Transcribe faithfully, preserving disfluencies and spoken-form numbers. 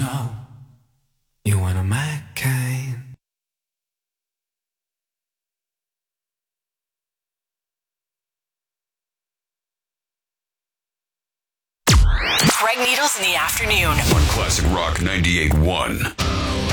know you want a my kind. Greg Needles in the afternoon. On Classic Rock ninety-eight point one.